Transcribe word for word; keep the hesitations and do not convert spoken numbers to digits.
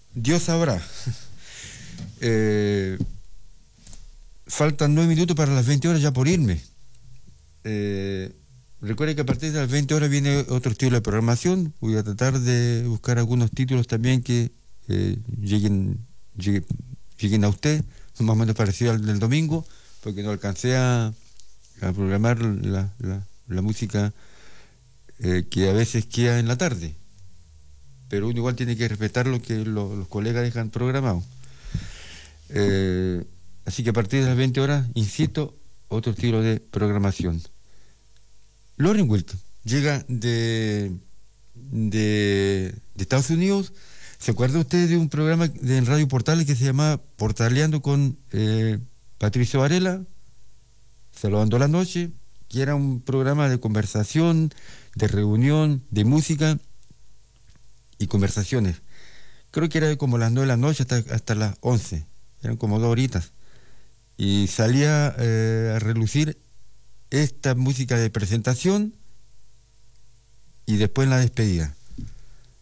Dios sabrá. eh, faltan nueve minutos para las veinte horas ya por irme. Eh, recuerde que a partir de las veinte horas viene otro estilo de programación. Voy a tratar de buscar algunos títulos también que eh, lleguen, lleguen, lleguen a usted, más o menos parecido al del domingo, porque no alcancé a, a programar la, la, la música eh, que a veces queda en la tarde. Pero uno igual tiene que respetar lo que lo, los colegas dejan programado. Eh, así que a partir de las veinte horas, insisto, otro estilo de programación. Lauren Wilton llega de, de, de Estados Unidos. ¿Se acuerda usted de un programa de, en Radio Portales que se llamaba Portaleando con eh, Patricio Varela? Saludando la noche, que era un programa de conversación, de reunión, de música y conversaciones. Creo que era como las nueve de la noche hasta, hasta las once. Eran como dos horitas. Y salía eh, a relucir esta música de presentación y después la despedida.